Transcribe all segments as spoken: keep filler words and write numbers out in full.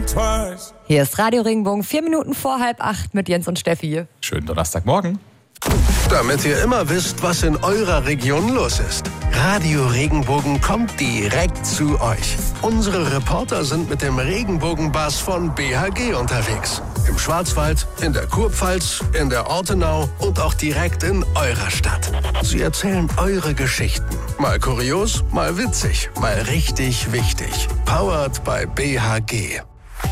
think twice. Hier ist Radio Regenbogen, vier Minuten vor halb acht mit Jens und Steffi. Schönen Donnerstagmorgen. Damit ihr immer wisst, was in eurer Region los ist. Radio Regenbogen kommt direkt zu euch. Unsere Reporter sind mit dem Regenbogenbus von B H G unterwegs. Im Schwarzwald, in der Kurpfalz, in der Ortenau und auch direkt in eurer Stadt. Sie erzählen eure Geschichten. Mal kurios, mal witzig, mal richtig wichtig. Powered by B H G.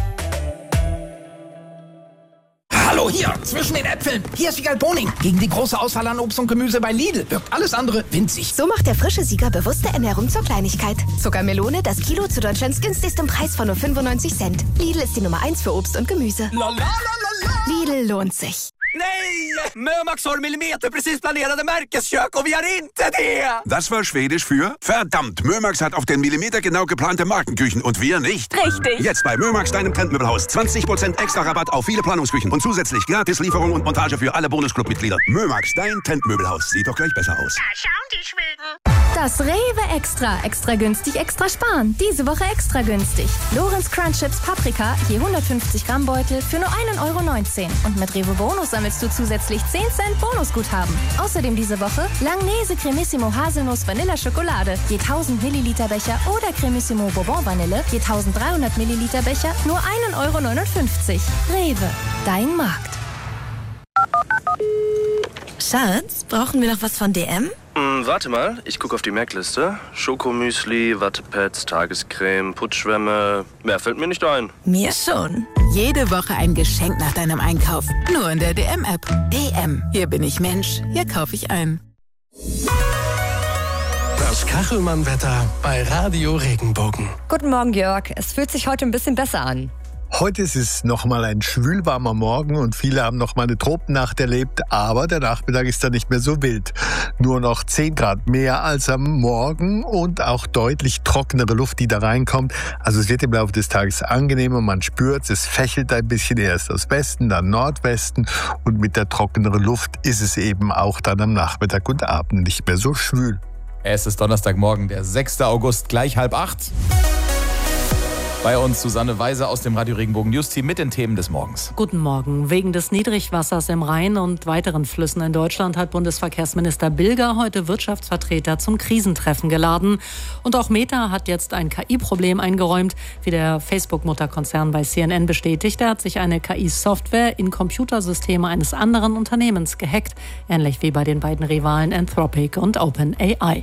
Hallo, hier, zwischen den Äpfeln. Hier ist Siegal Boning. Gegen die große Auswahl an Obst und Gemüse bei Lidl wirkt alles andere winzig. So macht der frische Sieger bewusste Ernährung zur Kleinigkeit. Zuckermelone, das Kilo zu Deutschlands günstigstem Preis von nur fünfundneunzig Cent. Lidl ist die Nummer eins für Obst und Gemüse. La, la, la, la, la. Lidl lohnt sich. Nej! Mömax har millimeterprecis planerade Märkeskök och vi har inte det! Das war Schwedisch für verdammt. Mömax hat auf den Millimeter genau geplante Markenküchen und wir nicht. Richtig. Jetzt bei Mömax, deinem Trendmöbelhaus. zwanzig Prozent extra Rabatt auf viele Planungsküchen und zusätzlich gratis Lieferung und Montage für alle Bonusclub-Mitglieder. Mömax, dein Trendmöbelhaus. Sieht doch gleich besser aus. Da schauen die Schweden. Das Rewe Extra. Extra günstig, extra sparen. Diese Woche extra günstig. Lorenz Crunch Chips Paprika, je hundertfünfzig Gramm Beutel für nur ein Euro neunzehn. Und mit Rewe Bonus sammelst du zusätzlich zehn Cent Bonusguthaben. Außerdem diese Woche Langnese Cremissimo Haselnuss Vanilla Schokolade, je tausend Milliliter Becher oder Cremissimo Bourbon Vanille, je dreizehnhundert Milliliter Becher, nur ein Euro neunundfünfzig. Rewe, dein Markt. Schatz, brauchen wir noch was von D M? Hm, warte mal, ich gucke auf die Merkliste. Schokomüsli, Wattepads, Tagescreme, Putzschwämme. Mehr fällt mir nicht ein. Mir schon. Jede Woche ein Geschenk nach deinem Einkauf. Nur in der D M-App. D M. Hier bin ich Mensch. Hier kaufe ich ein. Das Kachelmann-Wetter bei Radio Regenbogen. Guten Morgen, Jörg. Es fühlt sich heute ein bisschen besser an. Heute ist es nochmal ein schwülwarmer Morgen und viele haben nochmal eine Tropennacht erlebt, aber der Nachmittag ist dann nicht mehr so wild. Nur noch zehn Grad mehr als am Morgen und auch deutlich trockenere Luft, die da reinkommt. Also es wird im Laufe des Tages angenehmer, man spürt, es fächelt ein bisschen erst aus Westen, dann Nordwesten und mit der trockeneren Luft ist es eben auch dann am Nachmittag und Abend nicht mehr so schwül. Es ist Donnerstagmorgen, der sechster August, gleich halb acht. Bei uns Susanne Weiser aus dem Radio Regenbogen News Team mit den Themen des Morgens. Guten Morgen. Wegen des Niedrigwassers im Rhein und weiteren Flüssen in Deutschland hat Bundesverkehrsminister Bilger heute Wirtschaftsvertreter zum Krisentreffen geladen. Und auch Meta hat jetzt ein K I-Problem eingeräumt, wie der Facebook-Mutterkonzern bei C N N bestätigt. Er hat sich eine K I-Software in Computersysteme eines anderen Unternehmens gehackt, ähnlich wie bei den beiden Rivalen Anthropic und OpenAI.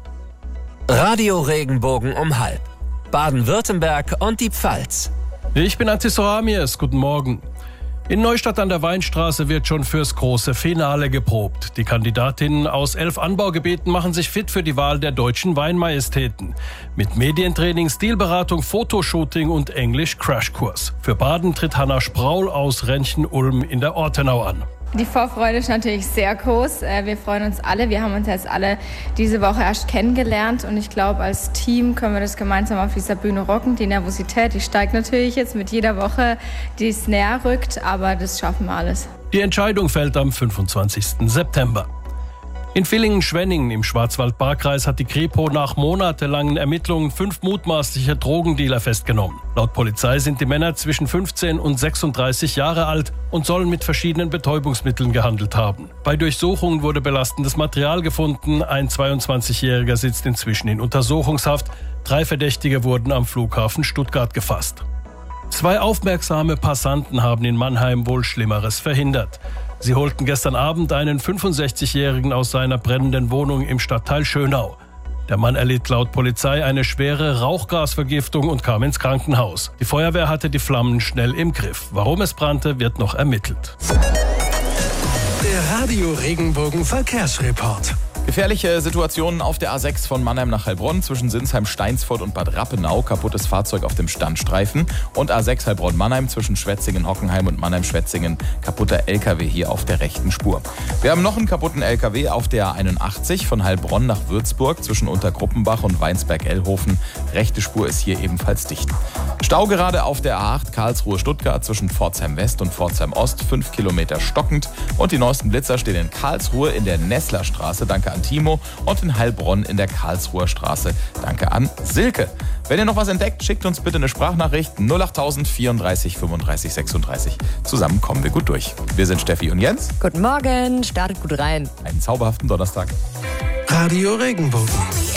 Radio Regenbogen um halb. Baden-Württemberg und die Pfalz. Ich bin Antis Ramies, guten Morgen. In Neustadt an der Weinstraße wird schon fürs große Finale geprobt. Die Kandidatinnen aus elf Anbaugebieten machen sich fit für die Wahl der deutschen Weinmajestäten. Mit Medientraining, Stilberatung, Fotoshooting und Englisch-Crashkurs. Für Baden tritt Hanna Spraul aus Renchen-Ulm in der Ortenau an. Die Vorfreude ist natürlich sehr groß. Wir freuen uns alle. Wir haben uns jetzt alle diese Woche erst kennengelernt und ich glaube, als Team können wir das gemeinsam auf dieser Bühne rocken. Die Nervosität, die steigt natürlich jetzt mit jeder Woche, die es näher rückt, aber das schaffen wir alles. Die Entscheidung fällt am fünfundzwanzigsten September. In Villingen-Schwenningen im Schwarzwald-Baar-Kreis hat die Kripo nach monatelangen Ermittlungen fünf mutmaßliche Drogendealer festgenommen. Laut Polizei sind die Männer zwischen fünfzehn und sechsunddreißig Jahre alt und sollen mit verschiedenen Betäubungsmitteln gehandelt haben. Bei Durchsuchungen wurde belastendes Material gefunden. Ein zweiundzwanzigjähriger sitzt inzwischen in Untersuchungshaft. Drei Verdächtige wurden am Flughafen Stuttgart gefasst. Zwei aufmerksame Passanten haben in Mannheim wohl Schlimmeres verhindert. Sie holten gestern Abend einen fünfundsechzigjährigen aus seiner brennenden Wohnung im Stadtteil Schönau. Der Mann erlitt laut Polizei eine schwere Rauchgasvergiftung und kam ins Krankenhaus. Die Feuerwehr hatte die Flammen schnell im Griff. Warum es brannte, wird noch ermittelt. Der Radio Regenbogen Verkehrsreport. Gefährliche Situationen auf der A sechs von Mannheim nach Heilbronn zwischen Sinsheim, Steinsfurt und Bad Rappenau. Kaputtes Fahrzeug auf dem Standstreifen. Und A sechs Heilbronn-Mannheim zwischen Schwetzingen, Hockenheim und Mannheim-Schwetzingen. Kaputter L K W hier auf der rechten Spur. Wir haben noch einen kaputten L K W auf der A einundachtzig von Heilbronn nach Würzburg zwischen Untergruppenbach und Weinsberg-Ellhofen. Rechte Spur ist hier ebenfalls dicht. Stau gerade auf der A acht Karlsruhe-Stuttgart zwischen Pforzheim West und Pforzheim Ost. fünf Kilometer stockend. Und die neuesten Blitzer stehen in Karlsruhe in der Nesslerstraße. Danke an an Timo und in Heilbronn in der Karlsruher Straße. Danke an Silke. Wenn ihr noch was entdeckt, schickt uns bitte eine Sprachnachricht null acht null null vierunddreißig fünfunddreißig sechsunddreißig. Zusammen kommen wir gut durch. Wir sind Steffi und Jens. Guten Morgen, startet gut rein. Einen zauberhaften Donnerstag. Radio Regenbogen.